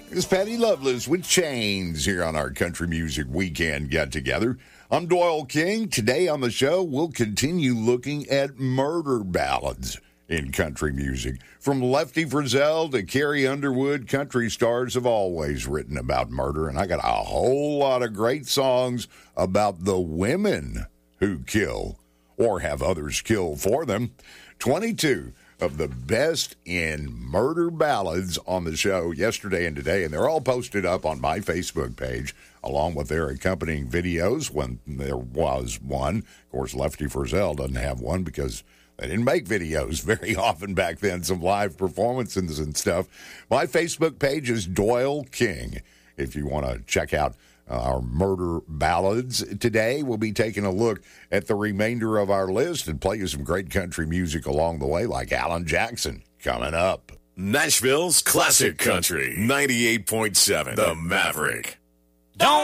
It's Patty Loveless with Chains here on our Country Music Weekend get-together. I'm Doyle King. Today on the show, we'll continue looking at murder ballads in country music. From Lefty Frizzell to Carrie Underwood, country stars have always written about murder, and I got a whole lot of great songs about the women who kill or have others kill for them. 22 of the best in murder ballads on the show yesterday and today, and they're all posted up on my Facebook page, along with their accompanying videos when there was one. Of course, Lefty Frizzell doesn't have one because they didn't make videos very often back then, some live performances and stuff. My Facebook page is Doyle King. If you want to check out our murder ballads today, we'll be taking a look at the remainder of our list and play you some great country music along the way, like Alan Jackson coming up. Nashville's Classic Country, 98.7, The Maverick. Don't